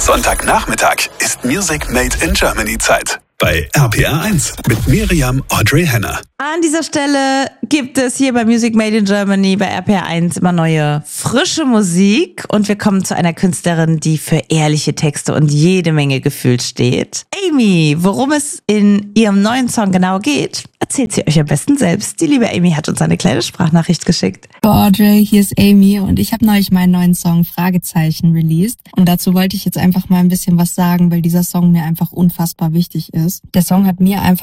Sonntagnachmittag ist Music Made in Germany Zeit. Bei RPR1 mit Miriam Audrey Henner. An dieser Stelle gibt es hier bei Music Made in Germany bei RPR1 immer neue, frische Musik. Und wir kommen zu einer Künstlerin, die für ehrliche Texte und jede Menge Gefühl steht. Amy, worum es in ihrem neuen Song genau geht, erzählt sie euch am besten selbst. Die liebe Amy hat uns eine kleine Sprachnachricht geschickt. Audrey, hier ist Amy und ich habe neulich meinen neuen Song Fragezeichen released. Und dazu wollte ich jetzt einfach mal ein bisschen was sagen, weil dieser Song mir einfach unfassbar wichtig ist. Der Song hat mir einfach